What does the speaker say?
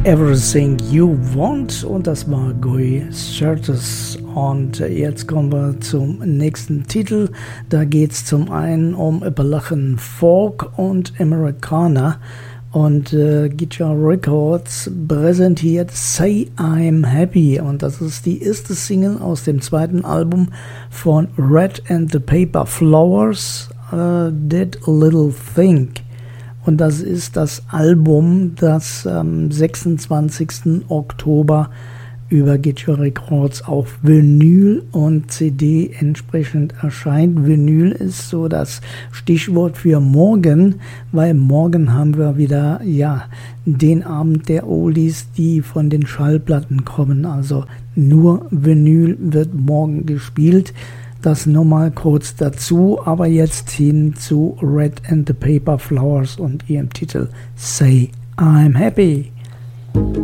Everything You Want und das war Guy Curtis. Und jetzt kommen wir zum nächsten Titel. Da geht es zum einen um Appalachian Folk und Americana. Und Guitar Records präsentiert Say I'm Happy. Und das ist die erste Single aus dem zweiten Album von Red and the Paper Flowers, That Little Thing. Und das ist das Album, das am 26. Oktober über Guitar Records auf Vinyl und CD entsprechend erscheint. Vinyl ist so das Stichwort für morgen, weil morgen haben wir wieder den Abend der Oldies, die von den Schallplatten kommen. Also nur Vinyl wird morgen gespielt. Das nur mal kurz dazu, aber jetzt hin zu Red and the Paper Flowers und ihrem Titel Say I'm Happy.